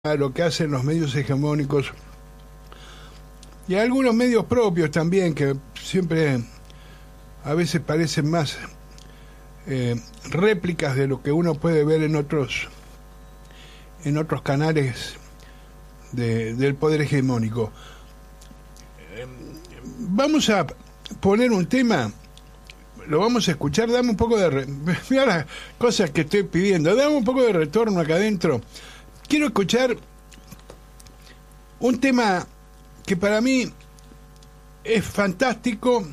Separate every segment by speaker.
Speaker 1: a lo que hacen los medios hegemónicos y a algunos medios propios también, que siempre a veces parecen más réplicas de lo que uno puede ver en otros canales del poder hegemónico. Vamos a poner un tema, lo vamos a escuchar. Dame un poco de mira las cosas que estoy pidiendo, dame un poco de retorno acá adentro. Quiero escuchar un tema que para mí es fantástico,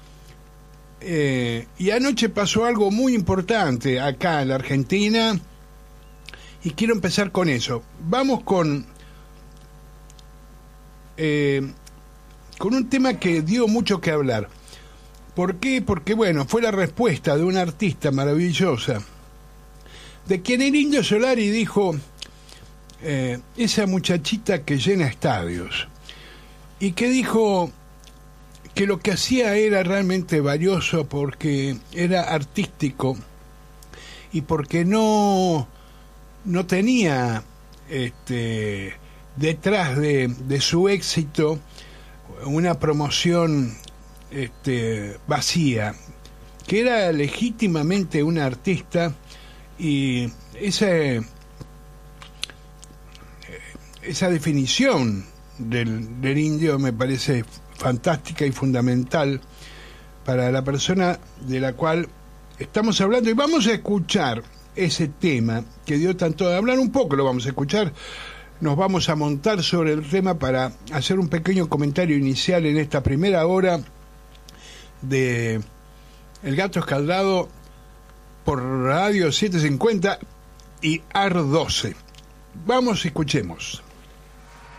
Speaker 1: y anoche pasó algo muy importante acá en la Argentina y quiero empezar con eso. Vamos con un tema que dio mucho que hablar. ¿Por qué? Porque bueno, fue la respuesta de una artista maravillosa, de quien el Indio Solari dijo: esa muchachita que llena estadios, y que dijo que lo que hacía era realmente valioso porque era artístico y porque no tenía detrás de su éxito una promoción vacía, que era legítimamente una artista. Y esa definición del Indio me parece fantástica y fundamental para la persona de la cual estamos hablando, y vamos a escuchar ese tema que dio tanto de hablar. Un poco lo vamos a escuchar, nos vamos a montar sobre el tema para hacer un pequeño comentario inicial en esta primera hora de El Gato Escaldado por Radio 750 y AR 12. Vamos, escuchemos.